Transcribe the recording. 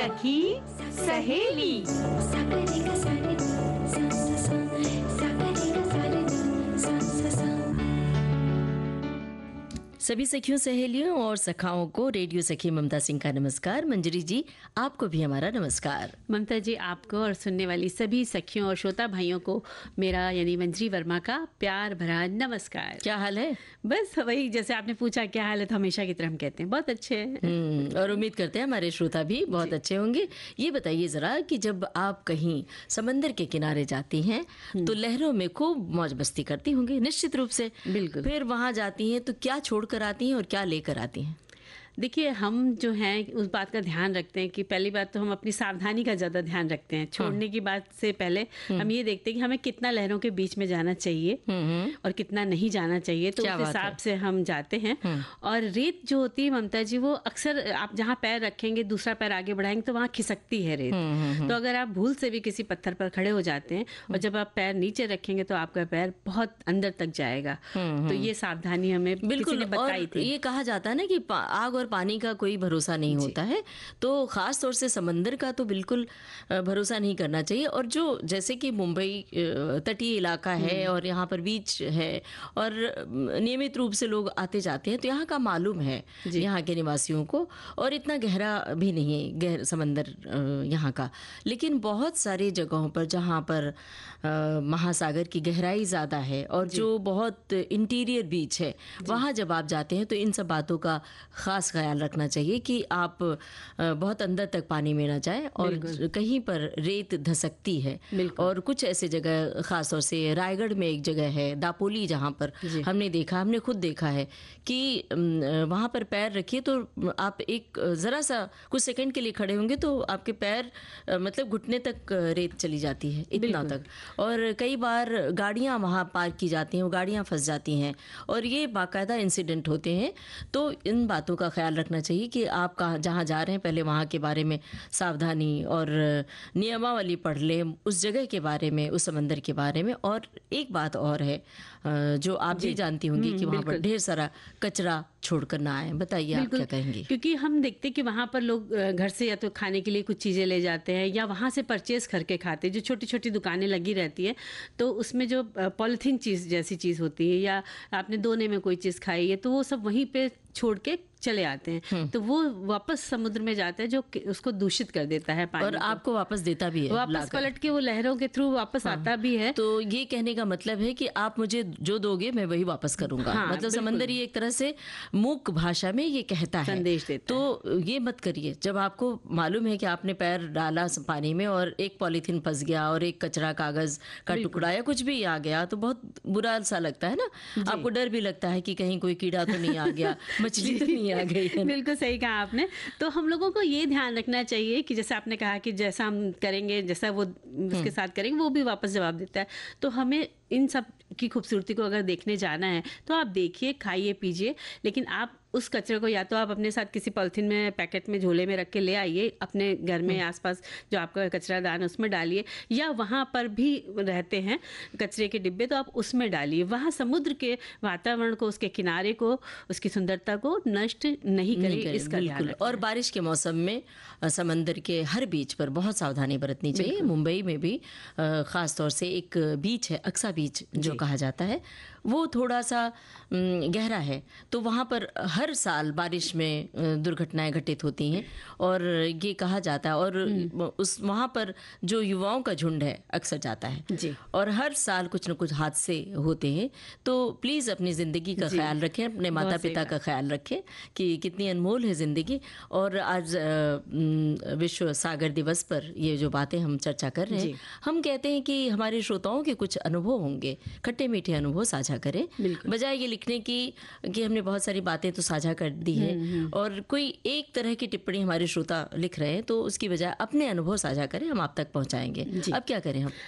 सखी सहेली। सभी सखियों सहेलियों और सखाओं को रेडियो सखी ममता सिंह का नमस्कार। मंजरी जी, आपको भी हमारा नमस्कार। ममता जी, आपको और सुनने वाली सभी सखियों और श्रोता भाइयों को मेरा यानी मंजरी वर्मा का प्यार भरा नमस्कार। क्या हाल है? बस वही, जैसे आपने पूछा क्या हाल है, तो हमेशा की तरह हम कहते हैं बहुत अच्छे हैं। और उम्मीद करते हैं हमारे श्रोता भी बहुत अच्छे होंगे। ये बताइए जरा कि जब आप कहीं समंदर के किनारे जाती हैं तो लहरों में खूब मौज मस्ती करती होंगी निश्चित रूप से। बिल्कुल। फिर वहां जाती हैं तो क्या छोड़ कर आती हैं और क्या लेकर आती हैं? देखिए, हम जो हैं उस बात का ध्यान रखते हैं कि पहली बात तो हम अपनी सावधानी का ज़्यादा ध्यान रखते हैं। छोड़ने की बात से पहले हम ये देखते हैं कि हमें कितना लहरों के बीच में जाना चाहिए और कितना नहीं जाना चाहिए, तो उस हिसाब से हम जाते हैं। और रेत जो होती है ममता जी, वो अक्सर आप जहाँ पैर रखेंगे दूसरा पैर आगे बढ़ाएंगे तो वहाँ खिसकती है रेत। तो अगर आप भूल से भी किसी पत्थर पर खड़े हो जाते हैं और जब आप पैर नीचे रखेंगे तो आपका पैर बहुत अंदर तक जाएगा। तो ये सावधानी हमें किसी ने बताई थी। ये कहा जाता है ना कि आग और पानी का कोई भरोसा नहीं होता है, तो खास तौर से समंदर का तो बिल्कुल भरोसा नहीं करना चाहिए। और जो जैसे कि मुंबई तटीय इलाका है और यहाँ पर बीच है और नियमित रूप से लोग आते जाते हैं, तो यहाँ का मालूम है यहाँ के निवासियों को। और इतना गहरा भी नहीं है समंदर यहाँ का, लेकिन बहुत सारी जगहों पर जहाँ पर महासागर की गहराई ज़्यादा है और जो बहुत इंटीरियर बीच है, वहाँ जब आप जाते हैं तो इन सब बातों का खास ख्याल रखना चाहिए कि आप बहुत अंदर तक पानी में ना जाए और कहीं पर रेत धसकती है। और कुछ ऐसे जगह, खास तौर से रायगढ़ में एक जगह है दापोली, जहाँ पर हमने खुद देखा है कि वहाँ पर पैर रखिए तो आप एक ज़रा सा कुछ सेकंड के लिए खड़े होंगे तो आपके पैर मतलब घुटने तक रेत चली जाती है, इतना तक। और कई बार गाड़ियाँ वहाँ पार्क की जाती हैं, वो गाड़ियाँ फंस जाती हैं और ये बाकायदा इंसिडेंट होते हैं। तो इन बातों का ख्याल रखना चाहिए कि आप कहाँ जहाँ जा रहे हैं पहले वहाँ के बारे में सावधानी और नियमावली पढ़ लें, उस जगह के बारे में, उस समंदर के बारे में। और एक बात और है जो आप भी जानती होंगी कि वहाँ पर ढेर सारा कचरा छोड़कर ना आए। बताइए आप क्या कहेंगी? क्योंकि हम देखते हैं कि वहाँ पर लोग घर से या तो खाने के लिए कुछ चीज़ें ले जाते हैं या वहाँ से परचेज करके खाते हैं। जो छोटी छोटी दुकानें लगी रहती है तो उसमें जो पॉलीथीन चीज़ जैसी चीज़ होती है या आपने दोने में कोई चीज़ खाई है तो वो सब वहीं पे छोड़ के चले आते हैं, तो वो वापस समुद्र में जाता है जो उसको दूषित कर देता है पानी और आपको वापस देता भी है, वापस पलट के वो लहरों के थ्रू वापस आता भी है। तो ये कहने का मतलब है कि आप मुझे जो दोगे मैं वही वापस करूंगा। मतलब समंदर ये एक तरह से मूक भाषा में ये कहता है, संदेश देता तो ये मत करिए। जब आपको मालूम है कि आपने पैर डाला पानी में और एक पॉलीथीन फंस गया और एक कचरा कागज का टुकड़ा या कुछ भी आ गया तो बहुत बुरा सा लगता है ना। आपको डर भी लगता है कि कहीं कोई कीड़ा तो नहीं आ गया, मछली तो नहीं आ गई है। बिल्कुल सही कहा आपने। तो हम लोगों को ये ध्यान रखना चाहिए कि जैसे आपने कहा कि जैसा हम करेंगे, जैसा वो उसके साथ करेंगे, वो भी वापस जवाब देता है। तो हमें इन सब की खूबसूरती को अगर देखने जाना है तो आप देखिए, खाइए, पीजिए, लेकिन आप उस कचरे को या तो आप अपने साथ किसी पॉलिथीन में, पैकेट में, झोले में रख के ले आइए, अपने घर में आसपास जो आपका कचरा दान है उसमें डालिए, या वहाँ पर भी रहते हैं कचरे के डिब्बे तो आप उसमें डालिए। वहाँ समुद्र के वातावरण को, उसके किनारे को, उसकी सुंदरता को नष्ट नहीं करें, इसका ध्यान रखें। और बारिश के मौसम में समंदर के हर बीच पर बहुत सावधानी बरतनी चाहिए। मुंबई में भी खास तौर से एक बीच है, अक्सा बीच जो कहा जाता है, वो थोड़ा सा गहरा है, तो वहाँ पर हर साल बारिश में दुर्घटनाएं घटित होती हैं और ये कहा जाता है। और उस वहाँ पर जो युवाओं का झुंड है अक्सर जाता है जी। और हर साल कुछ न कुछ हादसे होते हैं। तो प्लीज़ अपनी ज़िंदगी का ख्याल रखें, अपने माता पिता का ख्याल रखें कि कितनी अनमोल है ज़िंदगी। और आज विश्व सागर दिवस पर ये जो बातें हम चर्चा कर रहे हैं, हम कहते हैं कि हमारे श्रोताओं के कुछ अनुभव होंगे, खट्टे मीठे अनुभव साझा करें, बजाय ये लिखने की कि हमने बहुत सारी बातें तो साझा कर दी है और कोई एक तरह की टिप्पणी हमारे श्रोता लिख रहे हैं, तो उसकी बजाय अपने अनुभव साझा करें, हम आप तक पहुंचाएंगे। अब क्या करें हम?